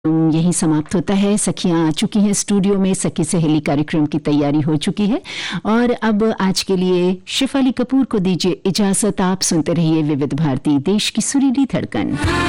यही समाप्त होता है। सखियां आ चुकी हैं स्टूडियो में, सखी सहेली कार्यक्रम की तैयारी हो चुकी है और अब आज के लिए शिफाली कपूर को दीजिए इजाजत। आप सुनते रहिए विविध भारती, देश की सुरीली धड़कन।